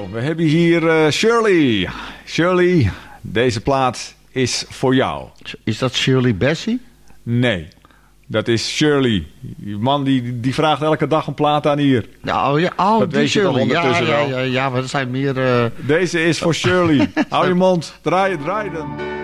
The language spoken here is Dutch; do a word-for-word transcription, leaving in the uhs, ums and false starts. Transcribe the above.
Zo, we hebben hier uh, Shirley. Shirley, deze plaat is voor jou. Is dat Shirley Bassey? Nee, dat is Shirley. Die man die, die vraagt elke dag een plaat aan hier. Oh, ja, oh dat die weet je toch Shirley. Ja, ondertussen ja, wel. ja, ja, maar er zijn meer... Uh... Deze is voor Shirley. Hou je mond, draai, draai dan.